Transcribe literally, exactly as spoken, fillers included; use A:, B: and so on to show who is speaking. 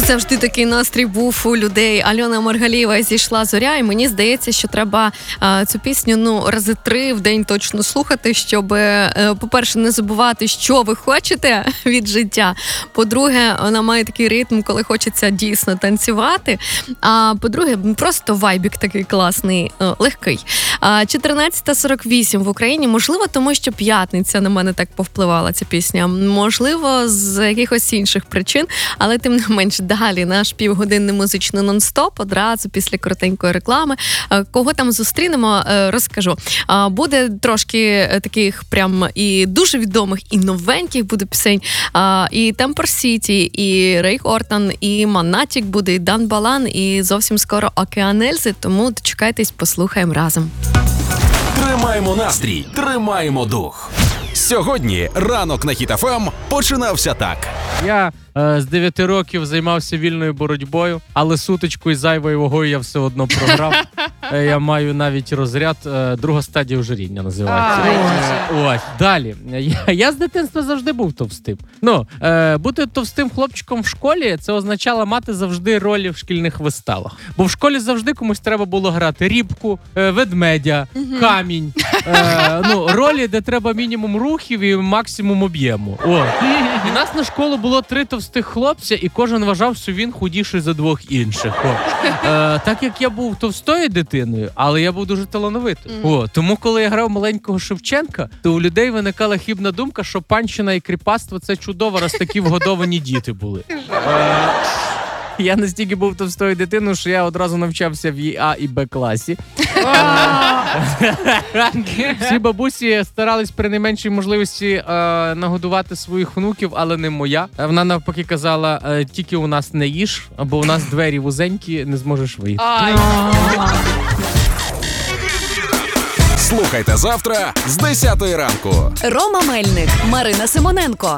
A: Завжди такий настрій був у людей. Альона Маргалієва, «Зійшла зоря», і мені здається, що треба а, цю пісню ну рази три в день точно слухати, щоб, а, по-перше, не забувати, що ви хочете від життя. По-друге, вона має такий ритм, коли хочеться дійсно танцювати. А по-друге, просто вайбік такий класний, а, легкий. А, чотирнадцята сорок вісім в Україні. Можливо, тому що п'ятниця на мене так повпливала ця пісня. Можливо, з якихось інших причин, але тим не менш далі наш півгодинний музичний нон-стоп одразу після коротенької реклами. Кого там зустрінемо, розкажу. Буде трошки таких прям і дуже відомих, і новеньких буде пісень. І Темпор Сіті, і Рей Хортон, і Монатік буде, і Дан Балан, і зовсім скоро Океан Ельзи, тому дочекайтесь, послухаємо разом.
B: Тримаємо настрій, тримаємо дух. Сьогодні ранок на Хіт еф ем починався так.
C: Я е, з дев'яти років займався вільною боротьбою, але сутичкою з зайвою вагою я все одно програв. Е, я маю навіть розряд, е, друга стадія ожиріння називається. Е, ось, далі. Я, я з дитинства завжди був товстим. Ну, е, бути товстим хлопчиком в школі, це означало мати завжди ролі в шкільних виставах. Бо в школі завжди комусь треба було грати рібку, е, ведмедя, камінь. Е, ну, ролі, де треба мінімум рухів і максимум об'єму. О. І нас на школу було три товстих хлопця, і кожен вважав, що він худіший за двох інших. О. Е, так як я був товстою дитиною, але я був дуже талановитий. Mm. О, тому коли я грав маленького Шевченка, то у людей виникала хибна думка, що панщина і кріпацтво – це чудово, раз такі вгодовані діти були. Е, Я настільки був товстою дитиною, що я одразу навчався в А і Б класі. Всі бабусі старались при найменшій можливості е, нагодувати своїх внуків, але не моя. Вона навпаки казала, е, тільки у нас не їж, бо у нас двері вузенькі, не зможеш вийти.
B: Слухайте завтра з десятої ранку.
D: Рома Мельник, Марина Симоненко.